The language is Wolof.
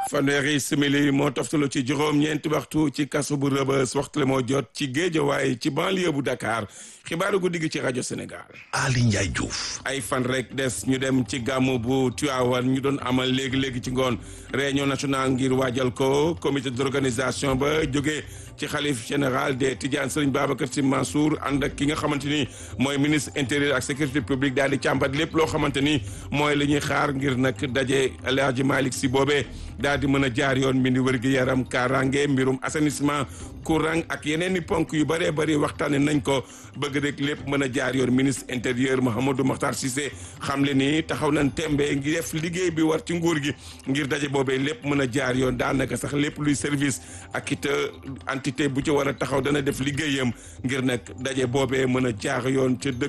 fanweeri simili moo toftalu ci juróom-ñeenti waxtu ci kaso bu Rëbës waxtu la moo jot ci Géejawaay ci banlieue bu Dakar xibaaru guddi gi ci rajo Sénégal. Ali Ndiaye Diouf. ay fan rek des ñu dem ci gàmmu bu Tivaouane ñu doon amal léegi ci ngoon réunion nationale ngir waajal ko comité d'organisation ba jógee ci xalif général des Tidianes Serigne Babacar Sy Mansour ànd ak ki nga xamante ni mooy ministre intérieur ak sécurité publique daal di càmbat lépp loo xamante ni mooy li ñuy xaar ngir nag daje El Hadji Malick Sy boobee daal di mën a jaar yoon mbiri wér-gi-yaram kaaraange mbirum assainissement courant ak yeneen i ponk yu bëree bëri waxtaane nañ ko bëgg rek lépp mën a jaar yoon ministre intérieur Mouhamadou Makhtar Cissé xam le ni taxaw nañ tembe ngi def liggéey bi war ci nguur gi ngir daje boobee lépp mën a jaar yoon daanaka sax lépp luy service ak it entité bu ci war a taxaw dana def liggéeyam ngir nag daje boobee mën a jaar yoon ca dëkk